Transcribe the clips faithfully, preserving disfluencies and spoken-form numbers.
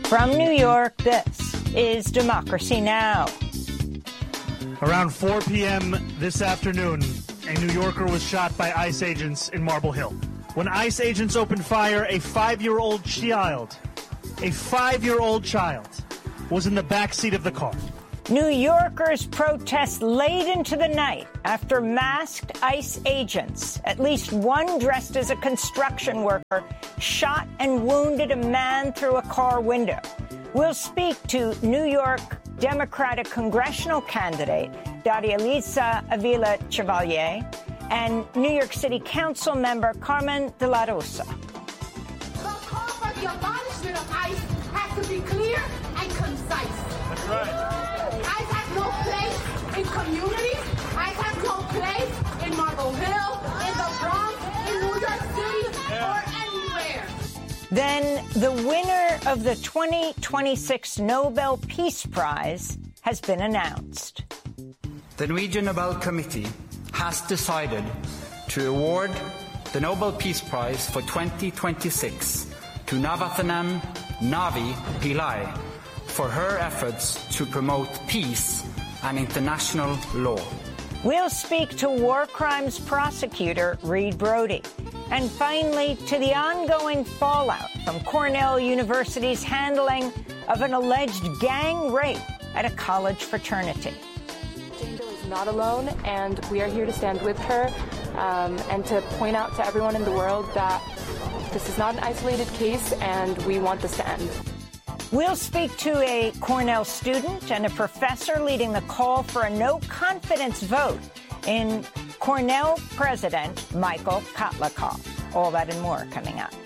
From New York, this is Democracy Now! Around four p.m. this afternoon, a New Yorker was shot by ICE agents in Marble Hill. When ICE agents opened fire, a five-year-old child, a five-year-old child, was in the backseat of the car. New Yorkers protest late into the night after masked ICE agents, at least one dressed as a construction worker, shot and wounded a man through a car window. We'll speak to New York Democratic congressional candidate Darialisa Avila Chevalier and New York City Council member Carmen De La Rosa. The call for the abolishment of ICE has to be clear and concise. That's right. ICE has no place in communities. ICE has no place in Marble Hill, in the Bronx, in New York City, yeah. or anywhere. Then the winner of the twenty twenty-six Nobel Peace Prize has been announced. The Norwegian Nobel Committee has decided to award the Nobel Peace Prize for twenty twenty-six to Navathanam Navi Pillai for her efforts to promote peace and international law. We'll speak to war crimes prosecutor Reed Brody. And finally, to the ongoing fallout from Cornell University's handling of an alleged gang rape at a college fraternity. Jane Doe is not alone, and we are here to stand with her um, and to point out to everyone in the world that this is not an isolated case, and we want this to end. We'll speak to a Cornell student and a professor leading the call for a no-confidence vote in Cornell President Michael Kotlikov. All that and more coming up.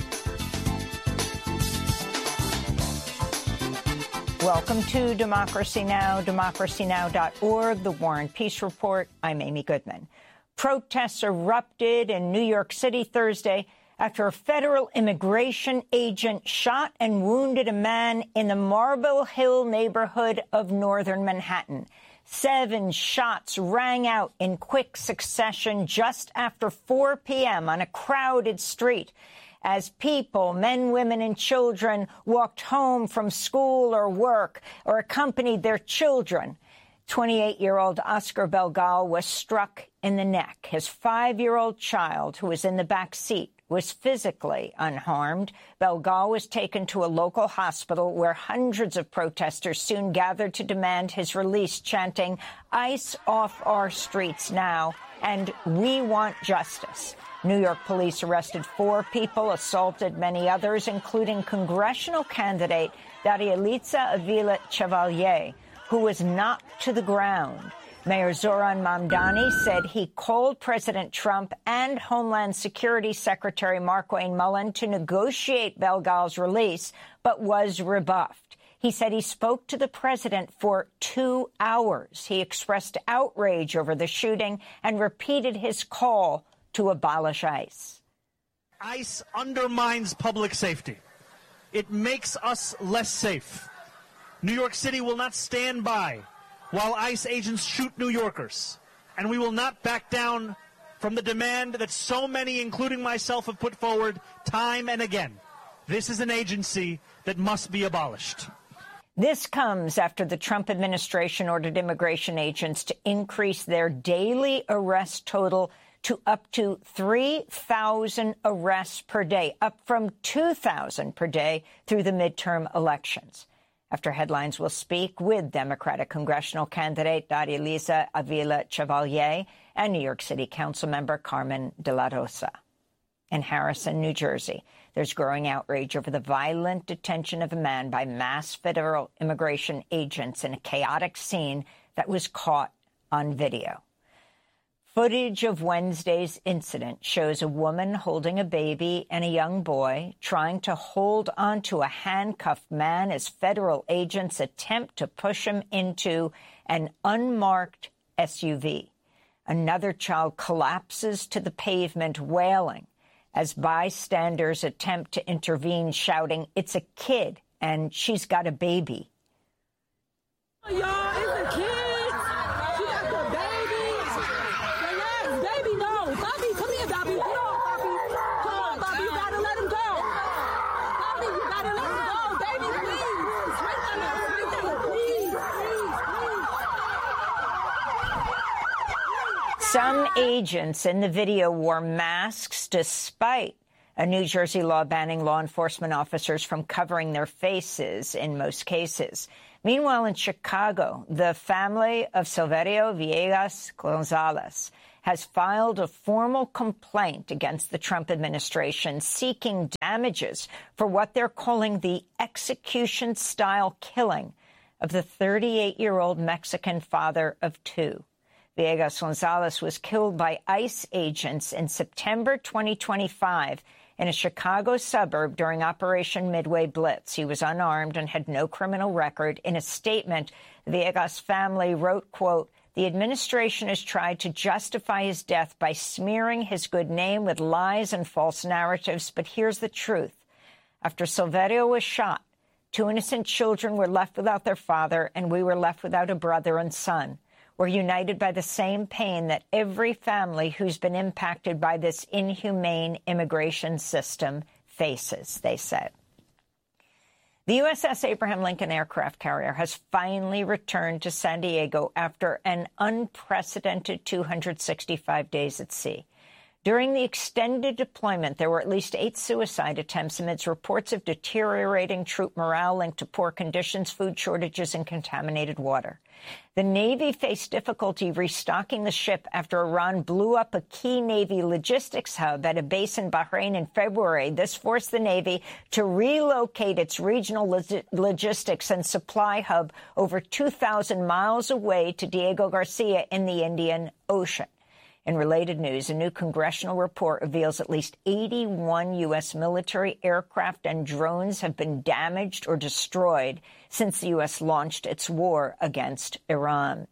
Welcome to Democracy Now!, democracy now dot org, the War and Peace Report. I'm Amy Goodman. Protests erupted in New York City Thursday after a federal immigration agent shot and wounded a man in the Marble Hill neighborhood of northern Manhattan. Seven shots rang out in quick succession just after four p.m. on a crowded street as people, men, women, and children walked home from school or work or accompanied their children. twenty-eight-year-old Oscar Belgal was struck in the neck. His five-year-old child, who was in the back seat, was physically unharmed. Belgal was taken to a local hospital where hundreds of protesters soon gathered to demand his release, chanting, "ICE off our streets now," and "We want justice." New York police arrested four people, assaulted many others, including congressional candidate Darialisa Avila Chevalier, who was knocked to the ground. Mayor Zoran Mamdani said he called President Trump and Homeland Security Secretary Markwayne Mullin to negotiate Belgal's release, but was rebuffed. He said he spoke to the president for two hours. He expressed outrage over the shooting and repeated his call to abolish ICE. ICE undermines public safety. It makes us less safe. New York City will not stand by while ICE agents shoot New Yorkers. And we will not back down from the demand that so many, including myself, have put forward time and again. This is an agency that must be abolished. This comes after the Trump administration ordered immigration agents to increase their daily arrest total to up to three thousand arrests per day, up from two thousand per day through the midterm elections. After headlines, we'll speak with Democratic congressional candidate Darialisa Avila Chevalier and New York City Council member Carmen De La Rosa. In Harrison, New Jersey, there's growing outrage over the violent detention of a man by masked federal immigration agents in a chaotic scene that was caught on video. Footage of Wednesday's incident shows a woman holding a baby and a young boy trying to hold onto a handcuffed man as federal agents attempt to push him into an unmarked S U V. Another child collapses to the pavement wailing as bystanders attempt to intervene, shouting, "It's a kid and she's got a baby." Y'all, it's a kid. She got the baby. Relax, baby, no. Bobby, come here, Bobby. Come on, Bobby. Come on, Bobby, you gotta let him go. Bobby, you gotta let him go. Baby, please. Some agents in the video wore masks despite a New Jersey law banning law enforcement officers from covering their faces in most cases. Meanwhile, in Chicago, the family of Silverio Villegas Gonzalez has filed a formal complaint against the Trump administration seeking damages for what they're calling the execution-style killing of the thirty-eight-year-old Mexican father of two. Villegas Gonzalez was killed by ICE agents in September twenty twenty-five in a Chicago suburb during Operation Midway Blitz. He was unarmed and had no criminal record. In a statement, the Villegas family wrote, quote, "The administration has tried to justify his death by smearing his good name with lies and false narratives, but here's the truth. After Silverio was shot, two innocent children were left without their father, and we were left without a brother and son. We're united by the same pain that every family who's been impacted by this inhumane immigration system faces," they said. The U S S Abraham Lincoln aircraft carrier has finally returned to San Diego after an unprecedented two hundred sixty-five days at sea. During the extended deployment, there were at least eight suicide attempts amidst reports of deteriorating troop morale linked to poor conditions, food shortages, and contaminated water. The Navy faced difficulty restocking the ship after Iran blew up a key Navy logistics hub at a base in Bahrain in February. This forced the Navy to relocate its regional log- logistics and supply hub over two thousand miles away to Diego Garcia in the Indian Ocean. In related news, a new congressional report reveals at least eighty-one U S military aircraft and drones have been damaged or destroyed since the U S launched its war against Iran.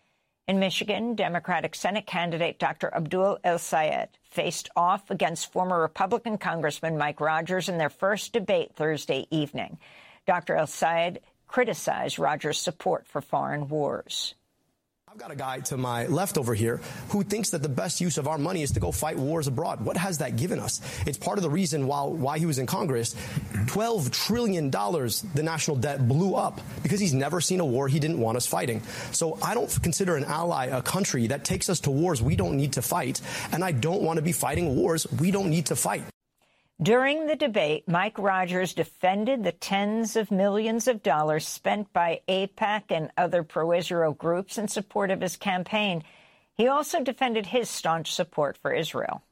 In Michigan, Democratic Senate candidate Doctor Abdul El-Sayed faced off against former Republican Congressman Mike Rogers in their first debate Thursday evening. Doctor El-Sayed criticized Rogers' support for foreign wars. I've got a guy to my left over here who thinks that the best use of our money is to go fight wars abroad. What has that given us? It's part of the reason why, why he was in Congress. twelve trillion dollars the national debt blew up because he's never seen a war he didn't want us fighting. So I don't consider an ally a country that takes us to wars we don't need to fight, and I don't want to be fighting wars we don't need to fight. During the debate, Mike Rogers defended the tens of millions of dollars spent by AIPAC and other pro-Israel groups in support of his campaign. He also defended his staunch support for Israel.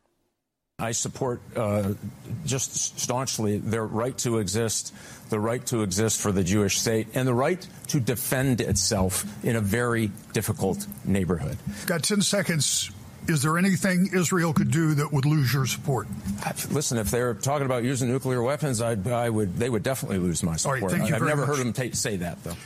I support uh, just staunchly their right to exist, the right to exist for the Jewish state, and the right to defend itself in a very difficult neighborhood. Got ten seconds. Is there anything Israel could do that would lose your support? Listen, if they're talking about using nuclear weapons, I'd, I would. They would definitely lose my support. All right, thank you I've very never much. heard them ta- say that, though.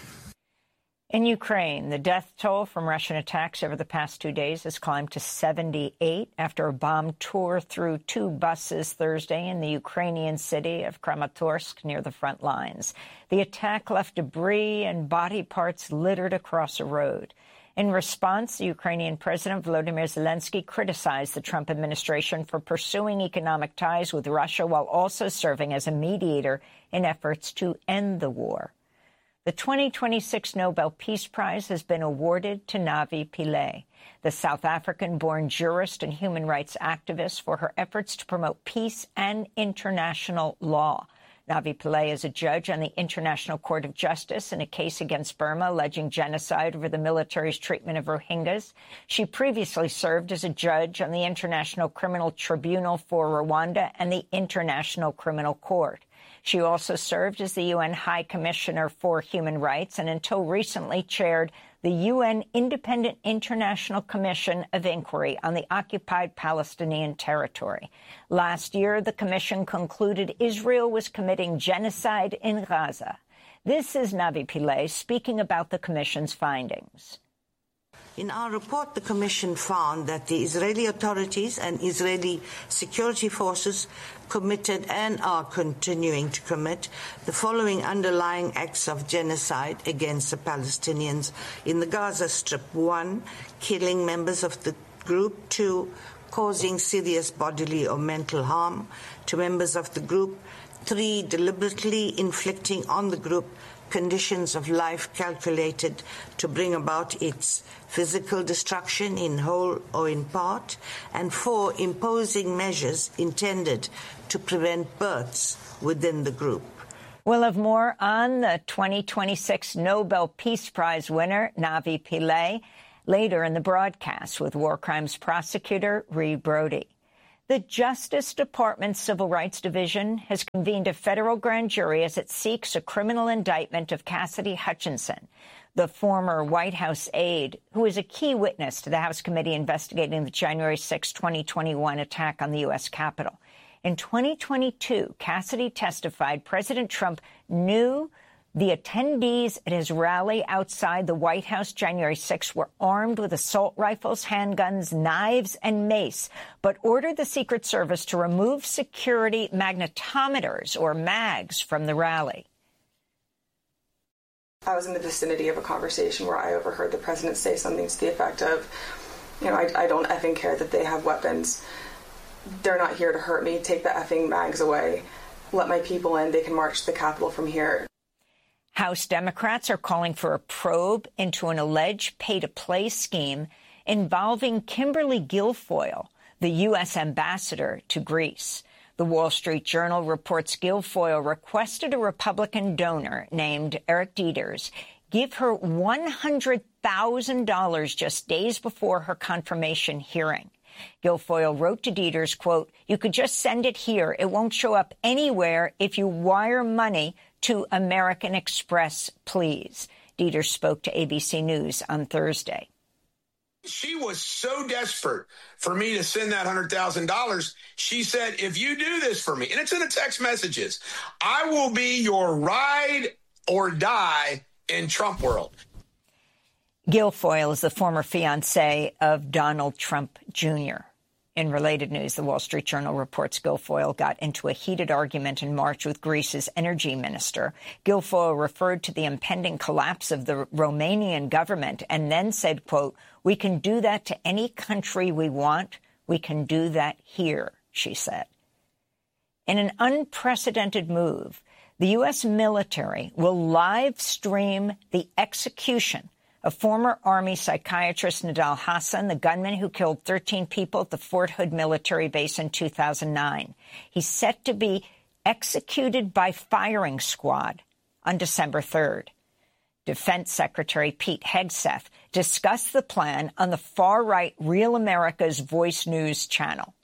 In Ukraine, the death toll from Russian attacks over the past two days has climbed to seventy-eight after a bomb tore through two buses Thursday in the Ukrainian city of Kramatorsk near the front lines. The attack left debris and body parts littered across a road. In response, the Ukrainian President Volodymyr Zelensky criticized the Trump administration for pursuing economic ties with Russia while also serving as a mediator in efforts to end the war. The twenty twenty-six Nobel Peace Prize has been awarded to Navi Pillay, the South African-born jurist and human rights activist, for her efforts to promote peace and international law. Navi Pillay is a judge on the International Court of Justice in a case against Burma alleging genocide over the military's treatment of Rohingyas. She previously served as a judge on the International Criminal Tribunal for Rwanda and the International Criminal Court. She also served as the U N High Commissioner for Human Rights and until recently chaired the U N Independent International Commission of Inquiry on the occupied Palestinian territory. Last year, the commission concluded Israel was committing genocide in Gaza. This is Navi Pillay speaking about the commission's findings. In our report, the Commission found that the Israeli authorities and Israeli security forces committed and are continuing to commit the following underlying acts of genocide against the Palestinians in the Gaza Strip. One, killing members of the group. Two, causing serious bodily or mental harm to members of the group. Three, deliberately inflicting on the group conditions of life calculated to bring about its physical destruction in whole or in part. And four, imposing measures intended to prevent births within the group. We'll have more on the twenty twenty-six Nobel Peace Prize winner, Navi Pillay, later in the broadcast with War Crimes prosecutor Ree Brody. The Justice Department's Civil Rights Division has convened a federal grand jury as it seeks a criminal indictment of Cassidy Hutchinson, the former White House aide who was a key witness to the House committee investigating the January sixth, twenty twenty-one attack on the U S Capitol. In twenty twenty-two, Cassidy testified President Trump knew the attendees at his rally outside the White House January sixth were armed with assault rifles, handguns, knives, and mace, but ordered the Secret Service to remove security magnetometers, or mags, from the rally. I was in the vicinity of a conversation where I overheard the president say something to the effect of, you know, I, I don't effing care that they have weapons. They're not here to hurt me. Take the effing mags away. Let my people in. They can march to the Capitol from here. House Democrats are calling for a probe into an alleged pay-to-play scheme involving Kimberly Guilfoyle, the U S ambassador to Greece. The Wall Street Journal reports Guilfoyle requested a Republican donor named Eric Dieters give her one hundred thousand dollars just days before her confirmation hearing. Guilfoyle wrote to Dieters, quote, "You could just send it here. It won't show up anywhere if you wire money to American Express, please." Dieters spoke to A B C News on Thursday. She was so desperate for me to send that one hundred thousand dollars. She said, if you do this for me, and it's in the text messages, I will be your ride or die in Trump world. Guilfoyle is the former fiancé of Donald Trump Junior In related news, the Wall Street Journal reports Guilfoyle got into a heated argument in March with Greece's energy minister. Guilfoyle referred to the impending collapse of the Romanian government and then said, quote, "We can do that to any country we want. We can do that here," she said. In an unprecedented move, the U S military will live stream the execution of former Army psychiatrist Nidal Hasan, the gunman who killed thirteen people at the Fort Hood military base in two thousand nine. He's set to be executed by firing squad on December third. Defense Secretary Pete Hegseth discussed the plan on the far-right Real America's Voice News channel.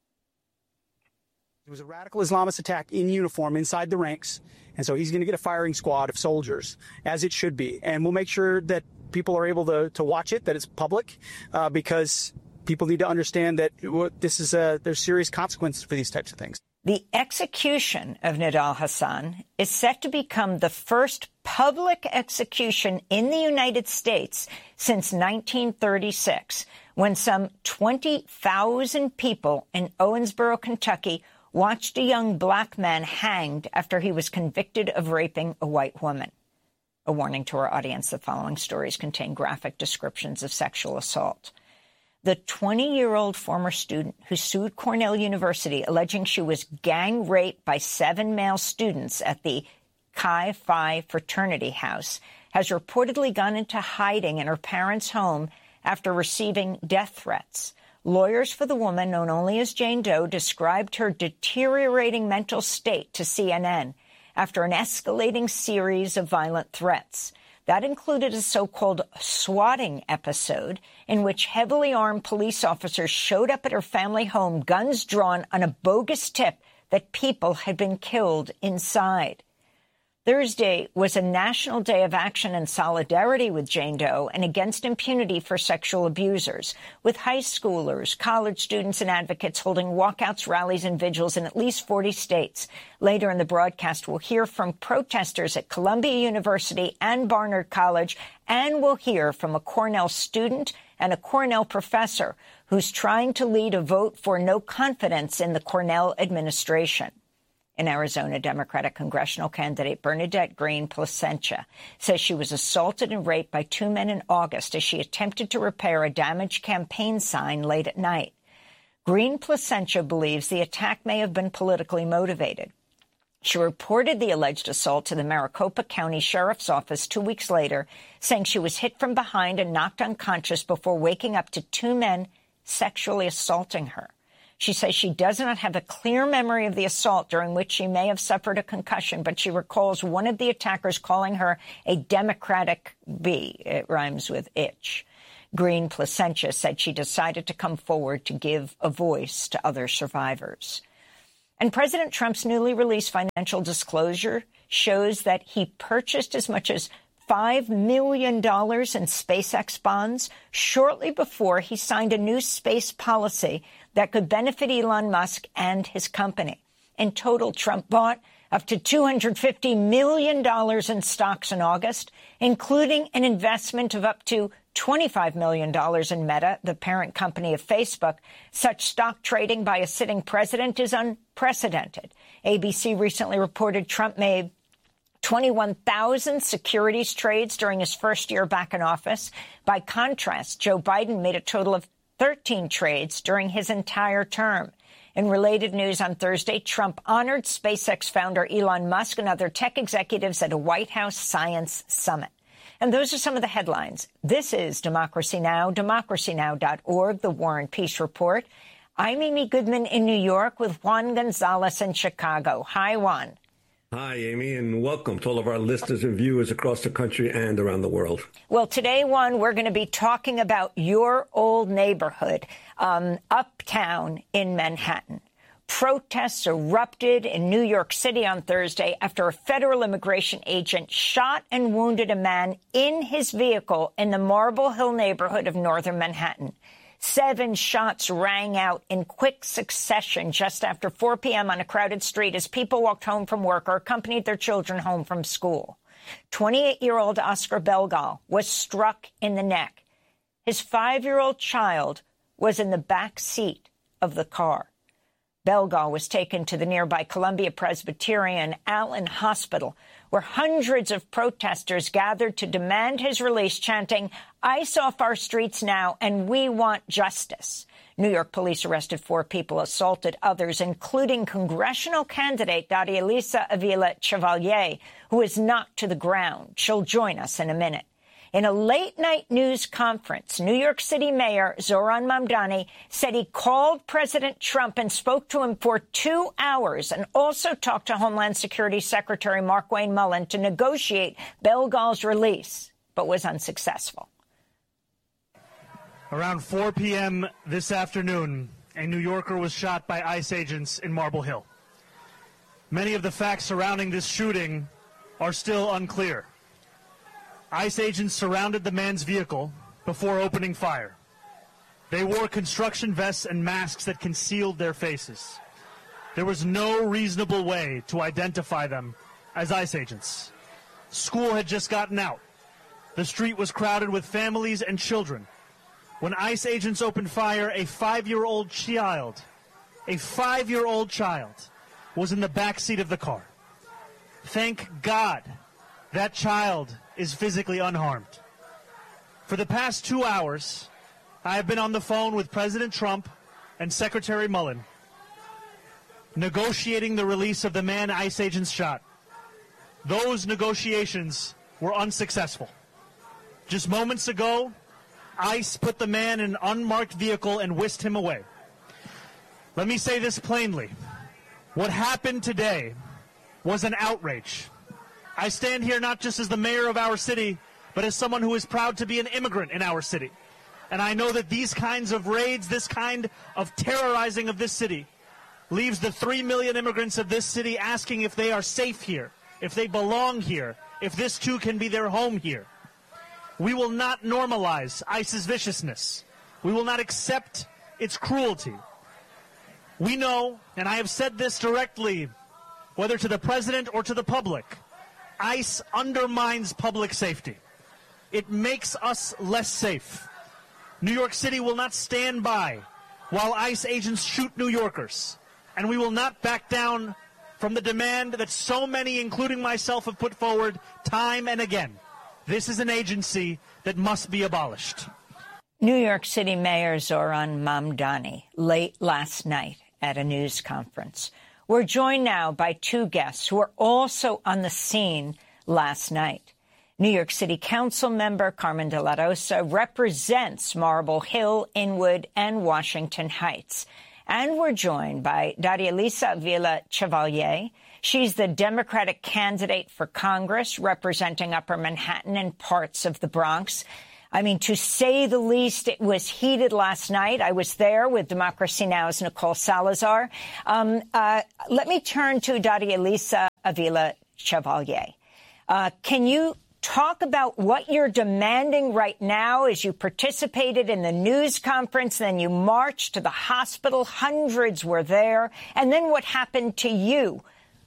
It was a radical Islamist attack in uniform inside the ranks, and so he's going to get a firing squad of soldiers, as it should be. And we'll make sure that people are able to, to watch it, that it's public, uh, because people need to understand that this is a, there's serious consequences for these types of things. The execution of Nidal Hasan is set to become the first public execution in the United States since nineteen thirty-six, when some twenty thousand people in Owensboro, Kentucky, watched a young black man hanged after he was convicted of raping a white woman. A warning to our audience, the following stories contain graphic descriptions of sexual assault. The twenty-year-old former student who sued Cornell University alleging she was gang raped by seven male students at the Chi Phi fraternity house has reportedly gone into hiding in her parents' home after receiving death threats. Lawyers for the woman, known only as Jane Doe, described her deteriorating mental state to C N N after an escalating series of violent threats. That included a so-called swatting episode in which heavily armed police officers showed up at her family home, guns drawn, on a bogus tip that people had been killed inside. Thursday was a national day of action in solidarity with Jane Doe and against impunity for sexual abusers, with high schoolers, college students, and advocates holding walkouts, rallies, and vigils in at least forty states. Later in the broadcast, we'll hear from protesters at Columbia University and Barnard College, and we'll hear from a Cornell student and a Cornell professor who's trying to lead a vote for no confidence in the Cornell administration. In Arizona, Democratic congressional candidate Bernadette Green Placentia says she was assaulted and raped by two men in August as she attempted to repair a damaged campaign sign late at night. Green Placentia believes the attack may have been politically motivated. She reported the alleged assault to the Maricopa County Sheriff's Office two weeks later, saying she was hit from behind and knocked unconscious before waking up to two men sexually assaulting her. She says she does not have a clear memory of the assault, during which she may have suffered a concussion, but she recalls one of the attackers calling her a Democratic bee. It rhymes with itch. Green Placentia said she decided to come forward to give a voice to other survivors. And President Trump's newly released financial disclosure shows that he purchased as much as five million dollars in SpaceX bonds shortly before he signed a new space policy that could benefit Elon Musk and his company. In total, Trump bought up to two hundred fifty million dollars in stocks in August, including an investment of up to twenty-five million dollars in Meta, the parent company of Facebook. Such stock trading by a sitting president is unprecedented. A B C recently reported Trump made twenty-one thousand securities trades during his first year back in office. By contrast, Joe Biden made a total of thirteen trades during his entire term. In related news on Thursday, Trump honored SpaceX founder Elon Musk and other tech executives at a White House science summit. And those are some of the headlines. This is Democracy Now!, democracy now dot org, The War and Peace Report. I'm Amy Goodman in New York with Juan Gonzalez in Chicago. Hi, Juan. Hi, Amy, and welcome to all of our listeners and viewers across the country and around the world. Well, today, Juan, we're going to be talking about your old neighborhood, um, Uptown in Manhattan. Protests erupted in New York City on Thursday after a federal immigration agent shot and wounded a man in his vehicle in the Marble Hill neighborhood of northern Manhattan. Seven shots rang out in quick succession just after four p.m. on a crowded street as people walked home from work or accompanied their children home from school. twenty-eight-year-old Oscar Belgal was struck in the neck. His five-year-old child was in the back seat of the car. Belgal was taken to the nearby Columbia Presbyterian Allen Hospital, where hundreds of protesters gathered to demand his release, chanting, "ICE off our streets now, and we want justice." New York police arrested four people, assaulted others, including congressional candidate Darialisa Avila Chevalier, who was knocked to the ground. She'll join us in a minute. In a late-night news conference, New York City Mayor Zohran Mamdani said he called President Trump and spoke to him for two hours and also talked to Homeland Security Secretary Markwayne Mullin to negotiate Belgal's release, but was unsuccessful. Around four p.m. this afternoon, a New Yorker was shot by ICE agents in Marble Hill. Many of the facts surrounding this shooting are still unclear. ICE agents surrounded the man's vehicle before opening fire. They wore construction vests and masks that concealed their faces. There was no reasonable way to identify them as ICE agents. School had just gotten out. The street was crowded with families and children. When ICE agents opened fire, a five-year-old child, a five-year-old child was in the back seat of the car. Thank God that child is physically unharmed. For the past two hours, I have been on the phone with President Trump and Secretary Mullin, negotiating the release of the man ICE agents shot. Those negotiations were unsuccessful. Just moments ago, ICE put the man in an unmarked vehicle and whisked him away. Let me say this plainly. What happened today was an outrage. I stand here not just as the mayor of our city, but as someone who is proud to be an immigrant in our city. And I know that these kinds of raids, this kind of terrorizing of this city, leaves the three million immigrants of this city asking if they are safe here, if they belong here, if this too can be their home here. We will not normalize ICE's viciousness. We will not accept its cruelty. We know, and I have said this directly, whether to the president or to the public, ICE undermines public safety. It makes us less safe. New York City will not stand by while ICE agents shoot New Yorkers. And we will not back down from the demand that so many, including myself, have put forward time and again. This is an agency that must be abolished. New York City Mayor Zohran Mamdani late last night at a news conference. We're joined now by two guests who are also on the scene last night. New York City Council member Carmen de la Rosa represents Marble Hill, Inwood, and Washington Heights. And we're joined by Daria Lisa Avila Chevalier. She's the Democratic candidate for Congress representing Upper Manhattan and parts of the Bronx. I mean, to say the least, it was heated last night. I was there with Democracy Now!'s Nicole Salazar. Um, uh, let me turn to Daria Lisa Avila Chevalier. Uh, can you talk about what you're demanding right now as you participated in the news conference, then you marched to the hospital, hundreds were there, and then what happened to you?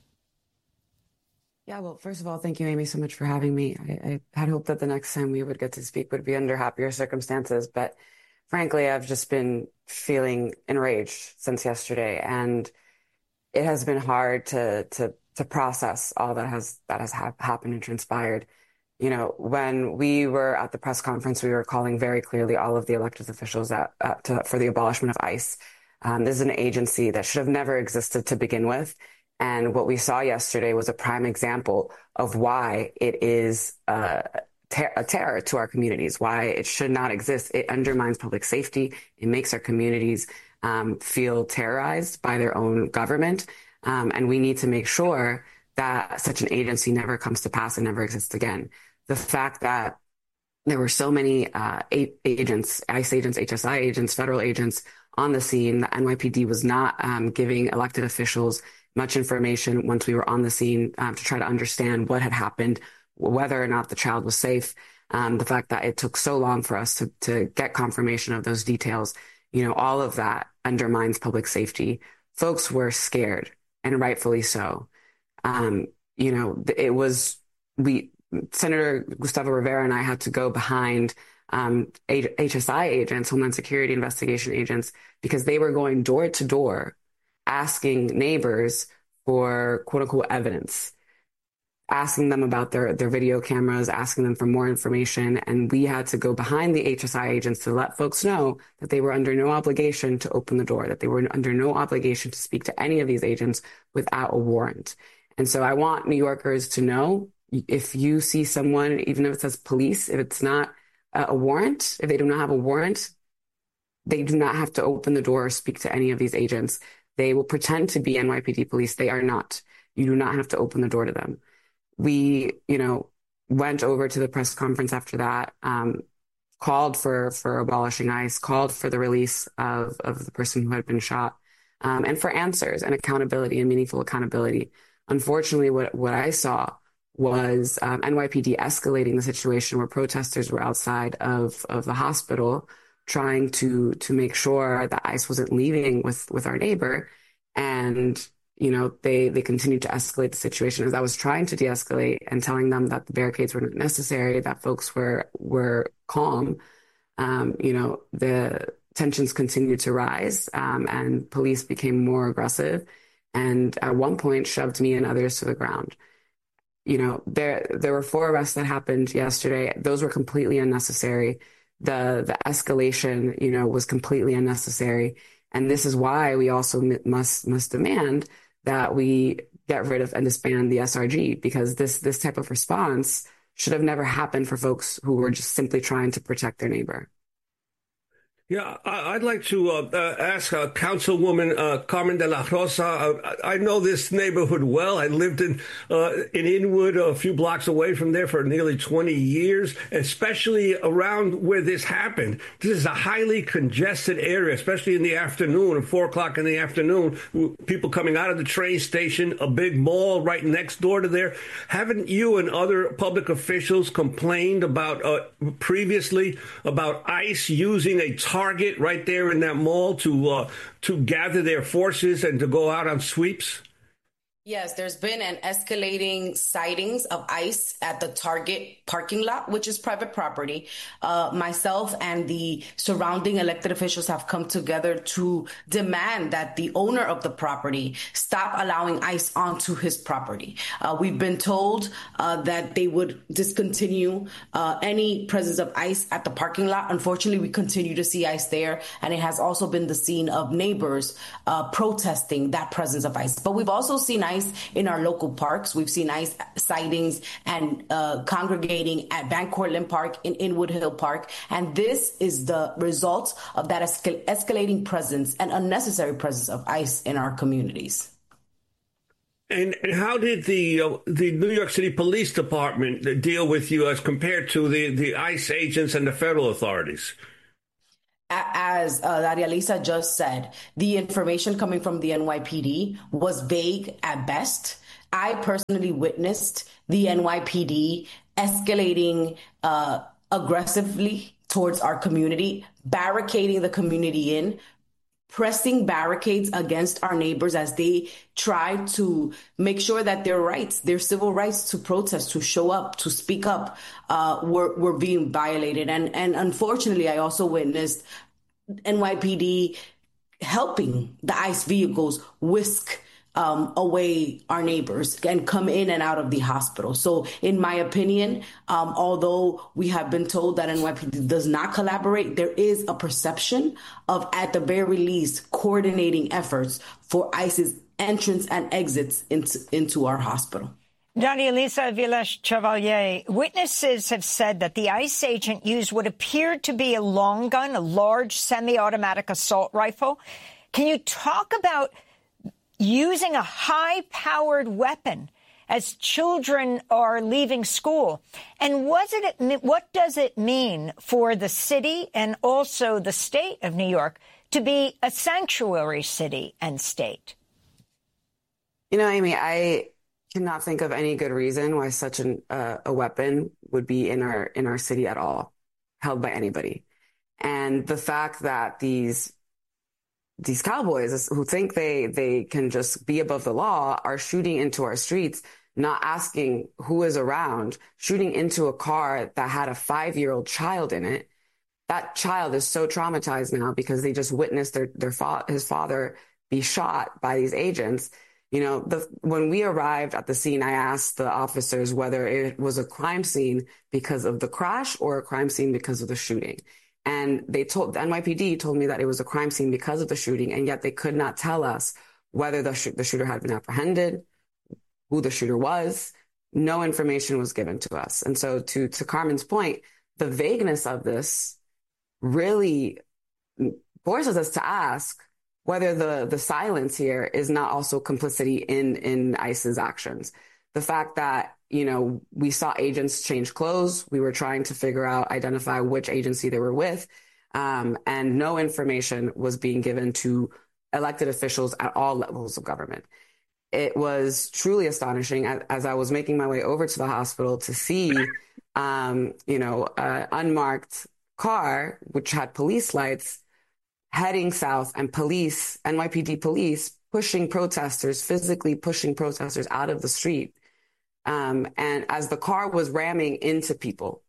Yeah, well, first of all, thank you, Amy, so much for having me. I, I had hoped that the next time we would get to speak would be under happier circumstances, but frankly, I've just been feeling enraged since yesterday, and it has been hard to to to process all that has that has ha- happened and transpired. You know, when we were at the press conference, we were calling very clearly all of the elected officials that, uh, to, for the abolishment of ICE. Um, this is an agency that should have never existed to begin with. And what we saw yesterday was a prime example of why it is uh, ter- a terror to our communities, why it should not exist. It undermines public safety. It makes our communities um, feel terrorized by their own government. Um, and we need to make sure that such an agency never comes to pass and never exists again. The fact that there were so many uh, agents, ICE agents, H S I agents, federal agents on the scene, the N Y P D was not um, giving elected officials much information once we were on the scene um, to try to understand what had happened, whether or not the child was safe. Um, the fact that it took so long for us to, to get confirmation of those details, you know, all of that undermines public safety. Folks were scared, and rightfully so. Um, you know, it was, we, Senator Gustavo Rivera and I had to go behind um, H S I agents, Homeland Security investigation agents, because they were going door to door asking neighbors for quote unquote evidence, asking them about their, their video cameras, asking them for more information. And we had to go behind the H S I agents to let folks know that they were under no obligation to open the door, that they were under no obligation to speak to any of these agents without a warrant. And so I want New Yorkers to know, if you see someone, even if it says police, if it's not a warrant, if they do not have a warrant, they do not have to open the door or speak to any of these agents. They will pretend to be N Y P D police. They are not. You do not have to open the door to them. We, you know, went over to the press conference after that, um, called for, for abolishing ICE, called for the release of, of the person who had been shot, um, and for answers and accountability and meaningful accountability. Unfortunately, what, what I saw was um, N Y P D escalating the situation where protesters were outside of, of the hospital trying to to make sure that ICE wasn't leaving with, with our neighbor. And, you know, they, they continued to escalate the situation. As I was trying to de-escalate and telling them that the barricades were not necessary, that folks were, were calm, um, you know, the tensions continued to rise um, and police became more aggressive and at one point shoved me and others to the ground. You know, there there were four arrests that happened yesterday. Those were completely unnecessary. The the escalation, you know, was completely unnecessary. And this is why we also must must demand that we get rid of and disband the S R G, because this this type of response should have never happened for folks who were just simply trying to protect their neighbor. Yeah, I'd like to uh, uh, ask uh, Councilwoman uh, Carmen de la Rosa. Uh, I know this neighborhood well. I lived in uh, in Inwood, a few blocks away from there, for nearly twenty years, especially around where this happened. This is a highly congested area, especially in the afternoon, at four o'clock in the afternoon. People coming out of the train station, a big mall right next door to there. Haven't you and other public officials complained about uh, previously about ICE using a target right there in that mall to uh, to gather their forces and to go out on sweeps? Yes, there's been an escalating sightings of ICE at the Target parking lot, which is private property. Uh, myself and the surrounding elected officials have come together to demand that the owner of the property stop allowing ICE onto his property. Uh, we've been told uh, that they would discontinue uh, any presence of ICE at the parking lot. Unfortunately, we continue to see ICE there, and it has also been the scene of neighbors uh, protesting that presence of ICE. But we've also seen ICE in our local parks. We've seen ICE sightings and uh, congregating at Van Cortlandt Park, in Inwood Hill Park. And this is the result of that escal- escalating presence and unnecessary presence of ICE in our communities. And, and how did the uh, the New York City Police Department deal with you as compared to the, the ICE agents and the federal authorities? As uh, Daria Lisa just said, the information coming from the N Y P D was vague at best. I personally witnessed the N Y P D escalating uh, aggressively towards our community, barricading the community in, pressing barricades against our neighbors as they try to make sure that their rights, their civil rights to protest, to show up, to speak up, uh, were, were being violated. And, and unfortunately, I also witnessed N Y P D helping the ICE vehicles whisk um, away our neighbors and come in and out of the hospital. So in my opinion, um, although we have been told that N Y P D does not collaborate, there is a perception of, at the very least, coordinating efforts for ICE's entrance and exits into, into our hospital. Daria Lisa Villas-Chevalier, witnesses have said that the ICE agent used what appeared to be a long gun, a large semi-automatic assault rifle. Can you talk about using a high-powered weapon as children are leaving school? And was it, what does it mean for the city and also the state of New York to be a sanctuary city and state? You know, Amy, I cannot think of any good reason why such an, uh, a weapon would be in our in our city at all, held by anybody. And the fact that these these cowboys who think they they can just be above the law are shooting into our streets, not asking who is around, shooting into a car that had a five-year-old child in it. That child is so traumatized now because they just witnessed their their fa- his father be shot by these agents. You know, the, when we arrived at the scene, I asked the officers whether it was a crime scene because of the crash or a crime scene because of the shooting. And they told, the N Y P D told me that it was a crime scene because of the shooting, and yet they could not tell us whether the, sh- the shooter had been apprehended, who the shooter was. No information was given to us. And so to, to Carmen's point, the vagueness of this really forces us to ask whether the, the silence here is not also complicity in, in ICE's actions. The fact that, you know, we saw agents change clothes. We were trying to figure out, identify which agency they were with. Um, and no information was being given to elected officials at all levels of government. It was truly astonishing as, as I was making my way over to the hospital to see, um, you know, an unmarked car, which had police lights, heading south, and police, N Y P D police, pushing protesters, physically pushing protesters out of the street. Um, and as the car was ramming into people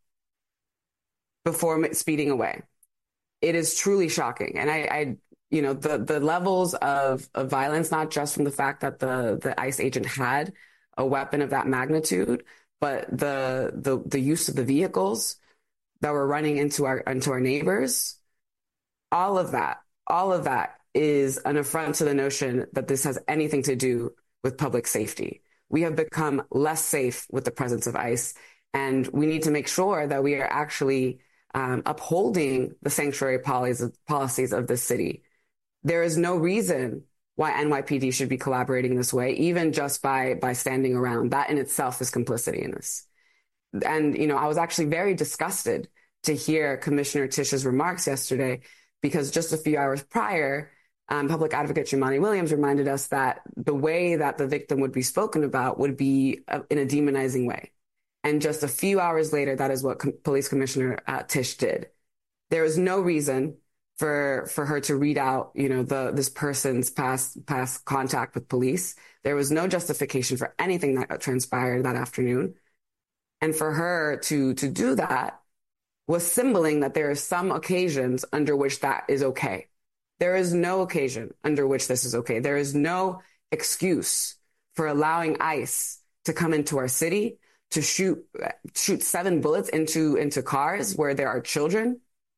before speeding away, it is truly shocking. And I, I you know, the, the levels of, of violence, not just from the fact that the, the ICE agent had a weapon of that magnitude, but the, the, the use of the vehicles that were running into our, into our neighbors, all of that, all of that is an affront to the notion that this has anything to do with public safety. We have become less safe with the presence of ICE, and we need to make sure that we are actually um, upholding the sanctuary policies of this city. There is no reason why N Y P D should be collaborating this way, even just by by standing around. That in itself is complicity in this. And, you know, I was actually very disgusted to hear Commissioner Tish's remarks yesterday, because just a few hours prior, um, Public Advocate Jumaane Williams reminded us that the way that the victim would be spoken about would be uh, in a demonizing way. And just a few hours later, that is what Com- Police Commissioner uh, Tish did. There is no reason for for her to read out, you know, the this person's past past contact with police. There was no justification for anything that transpired that afternoon. And for her to to do that was symboling that there are some occasions under which that is okay. There is no occasion under which this is okay. There is no excuse for allowing ICE to come into our city, to shoot shoot seven bullets into into cars where there are children.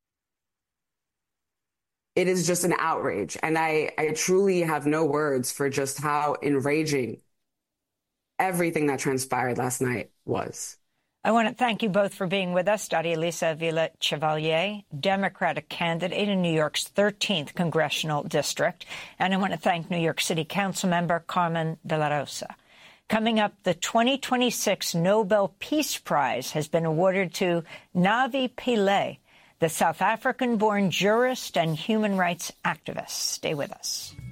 It is just an outrage. And I, I truly have no words for just how enraging everything that transpired last night was. I want to thank you both for being with us. Daria Lisa Avila Chevalier, Democratic candidate in New York's thirteenth congressional district. And I want to thank New York City Council member Carmen de la Rosa. Coming up, the twenty twenty-six Nobel Peace Prize has been awarded to Navi Pillay, the South African-born jurist and human rights activist. Stay with us.